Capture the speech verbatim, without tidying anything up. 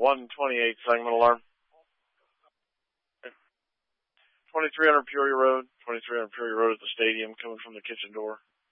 one twenty-eight segment alarm. twenty-three hundred Peoria Road, twenty-three hundred Peoria Road at the stadium, coming from the kitchen door.